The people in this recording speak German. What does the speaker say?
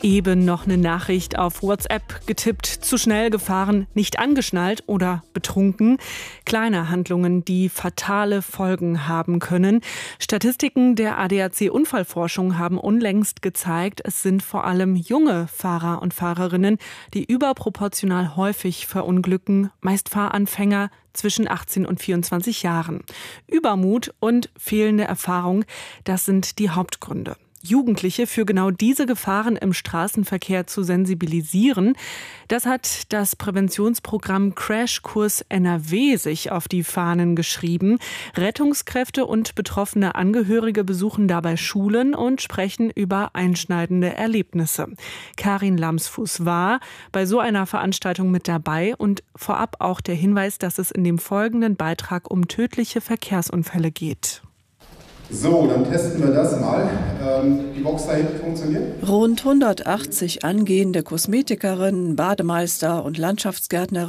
Eben noch eine Nachricht auf WhatsApp getippt, zu schnell gefahren, nicht angeschnallt oder betrunken. Kleine Handlungen, die fatale Folgen haben können. Statistiken der ADAC-Unfallforschung haben unlängst gezeigt, es sind vor allem junge Fahrer und Fahrerinnen, die überproportional häufig verunglücken, meist Fahranfänger zwischen 18 und 24 Jahren. Übermut und fehlende Erfahrung, das sind die Hauptgründe. Jugendliche für genau diese Gefahren im Straßenverkehr zu sensibilisieren. Das hat das Präventionsprogramm Crashkurs NRW sich auf die Fahnen geschrieben. Rettungskräfte und betroffene Angehörige besuchen dabei Schulen und sprechen über einschneidende Erlebnisse. Karin Lamsfuß war bei so einer Veranstaltung mit dabei und vorab auch der Hinweis, dass es in dem folgenden Beitrag um tödliche Verkehrsunfälle geht. So, dann testen wir das mal. Die Box da hinten funktioniert? Rund 180 angehende Kosmetikerinnen, Bademeister und Landschaftsgärtnerinnen